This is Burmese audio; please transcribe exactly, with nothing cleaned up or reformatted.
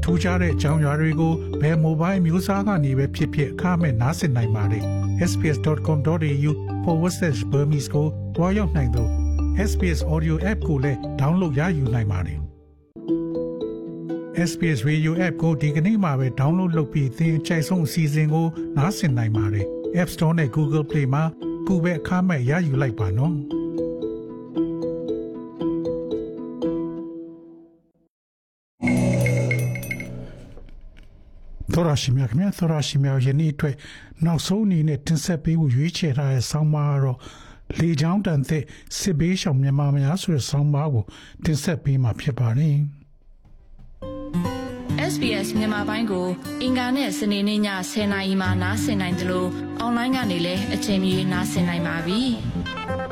ထူးခြားတဲ့အကြောင်းအရာတွေကိုဘယ်မိုဘိုင်းမျိုးစားကနေပဲဖြစ်ဖြစ်အခမဲ့နားဆင်နိုင်ပါတယ် s b s dot com dot a u forward slash burmese ကိုတွားရောက်နိုင်တော့ S B S Audio App ကိုလည်း download ရယူနိုင်ပါတယ် S B S Radio App ကိုဒီကနေ့မှာပဲ download လုပ်ပြီးသင်အကြိုက်ဆုံးအစီအစဉ်ကိုနားဆင်နိုင်ပါတယ် App Store နဲ့ Google Play မှာကိုပဲအခမဲ့ရယူလိုက်ပါနော်သောရရှိမြခင်သောရရှိမြယနေ့အတွက်နောက်ဆုံးအနေနဲ့တင်ဆက်ပေးဖို့ရွေးချယ်ထားတဲ့ဆောင်းပါးကတော့လေချောင်းတန်သက်စစ်ဘေးရှောင်မြန်မာများဆိုတဲ့ဆောင်းပါးကိုတင်ဆက်ပေးမှာဖြစ်ပါတယ် S B S မြန်မာပိုင်းကိုအင်ကာနဲ့စနေနေ့ညဆယ်နာရီမှနားဆင်နိုင်တယ်လို့အွန်လိုင်းကနေလည်းအချိန်မီနားဆင်နိုင်ပါပြီ။